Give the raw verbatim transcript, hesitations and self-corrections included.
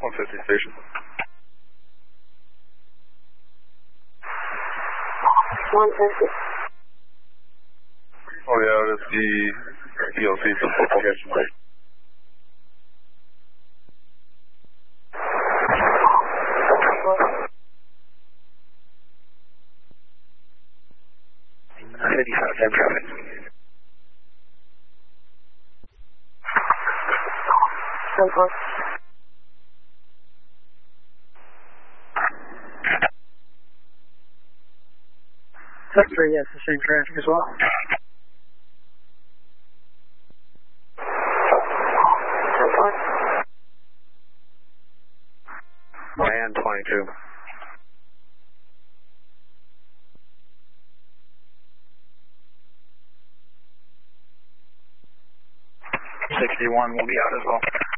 one fifty station. one fifty. Oh yeah, that's the E L C location. fifty-five, ten traffic. ten four. Sector, yes, the same traffic as well. ten four. Miami twenty-two. sixty-one will be out as well.